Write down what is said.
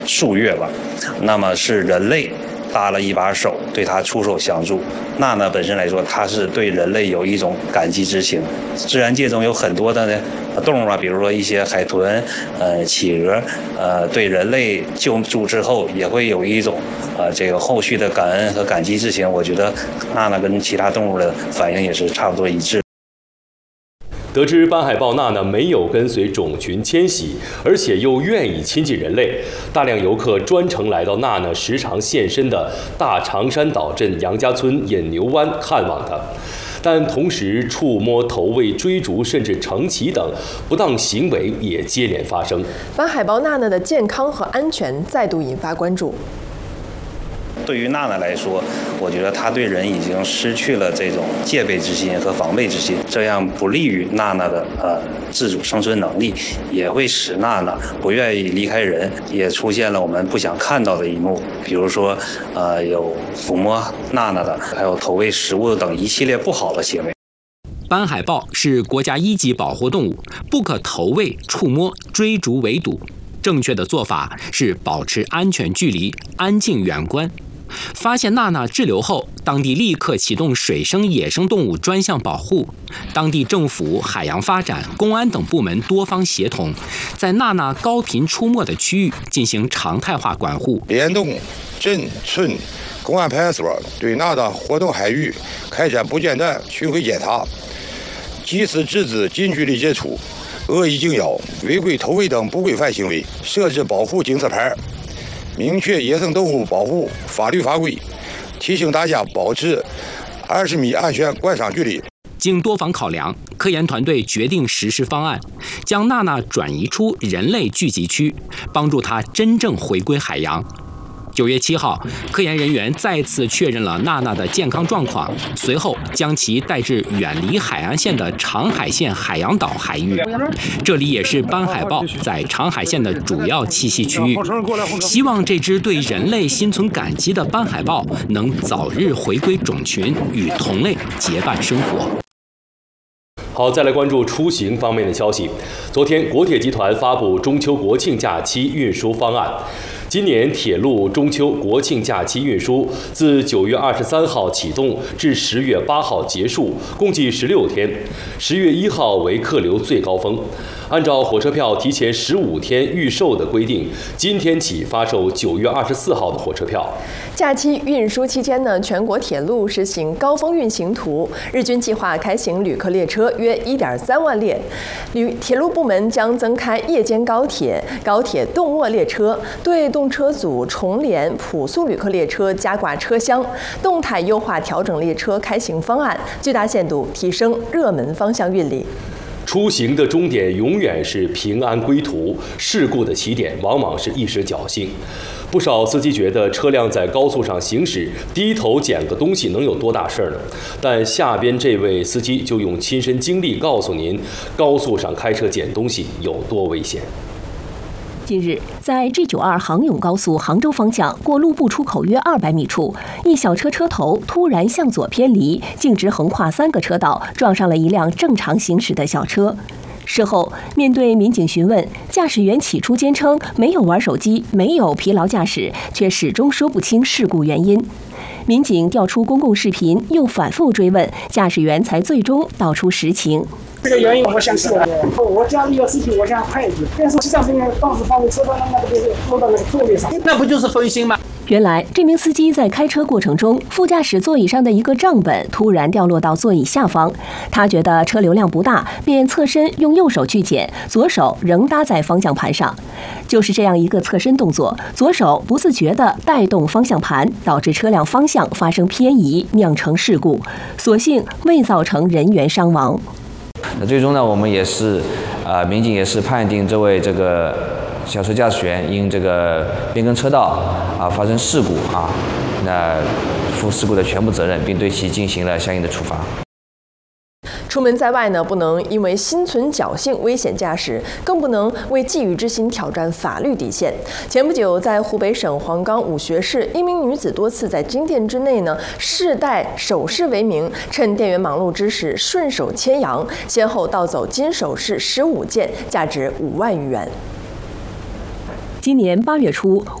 数月吧，那么是人类搭了一把手对他出手相助。娜娜本身来说，它是对人类有一种感激之情。自然界中有很多的动物啊，比如说一些海豚、企鹅，对人类救助之后也会有一种这个后续的感恩和感激之情。我觉得娜娜跟其他动物的反应也是差不多一致。 得知斑海豹娜娜没有跟随种群迁徙，而且又愿意亲近人类，大量游客专程来到娜娜时常现身的大长山岛镇杨家村引牛湾看望她，但同时触摸、投喂、追逐甚至乘骑等不当行为也接连发生。 斑海豹娜娜的健康和安全再度引发关注。 对于娜娜来说，我觉得她对人已经失去了这种戒备之心和防备之心，这样不利于娜娜的自主生存能力，也会使娜娜不愿意离开人，也出现了我们不想看到的一幕，比如说有抚摸娜娜的，还有投喂食物等一系列不好的行为。 斑海豹是国家1级保护动物，不可投喂、触摸、追逐、围堵。正确的做法是保持安全距离，安静远观。发现娜娜滞留后，当地立刻启动水生野生动物专项保护，当地政府、海洋发展、公安等部门多方协同，在娜娜高频出没的区域进行常态化管护， 联动镇村公安派出所对娜娜活动海域开展不间断巡回检查，及时制止近距离接触、恶意竞咬、违规投喂等不规范行为，设置保护警示牌，明确野生动物保护法律法规，提醒大家保持20米安全观赏距离。 经多方考量，科研团队决定实施方案，将娜娜转移出人类聚集区，帮助她真正回归海洋。9月7号，科研人员再次确认了娜娜的健康状况，随后将其带至远离海岸线的长海县海洋岛海域，这里也是斑海豹在长海县的主要栖息区域。希望这只对人类心存感激的斑海豹能早日回归种群，与同类结伴生活。 好，再来关注出行方面的消息。昨天，国铁集团发布中秋国庆假期运输方案。今年铁路中秋国庆假期运输自9月23号启动至10月8号结束，共计16天。10月1号为客流最高峰。按照火车票提前15天预售的规定，今天起发售9月24号的火车票。 假期运输期间呢，全国铁路实行高峰运行图，日均计划开行旅客列车约1.3万列。铁路部门将增开夜间高铁、高铁动卧列车，对动车组重联普速旅客列车加挂车厢，动态优化调整列车开行方案，最大限度提升热门方向运力。 出行的终点永远是平安归途，事故的起点往往是一时侥幸。不少司机觉得车辆在高速上行驶，低头捡个东西能有多大事儿呢？但下边这位司机就用亲身经历告诉您，高速上开车捡东西有多危险。 近日，在 G92 杭甬高速杭州方向过路部出口约200米处，一小车车头突然向左偏离，径直横跨3个车道，撞上了一辆正常行驶的小车。事后，面对民警询问，驾驶员起初坚称没有玩手机，没有疲劳驾驶，却始终说不清事故原因。民警调出公共视频，又反复追问，驾驶员才最终道出实情。 这个原因我想是我家里有事情，我想快一点，但是实际上这个当时把我车到那个落到那个座位上， 那不就是分心吗？ 原来这名司机在开车过程中，副驾驶座椅上的一个账本突然掉落到座椅下方，他觉得车流量不大，便侧身用右手去捡，左手仍搭在方向盘上。就是这样一个侧身动作，左手不自觉地带动方向盘，导致车辆方向发生偏移，酿成事故，所幸未造成人员伤亡。 那最终呢，我们也是，民警也是判定这位这个小车驾驶员因这个变更车道发生事故那负事故的全部责任，并对其进行了相应的处罚。 出门在外呢，不能因为心存侥幸危险驾驶，更不能为觊觎之心挑战法律底线。前不久，在湖北省黄冈武穴市，一名女子多次在金店之内呢，试戴首饰为名，趁店员忙碌之时顺手牵羊，先后盗走金首饰15件，价值5万余元。 今年8月初，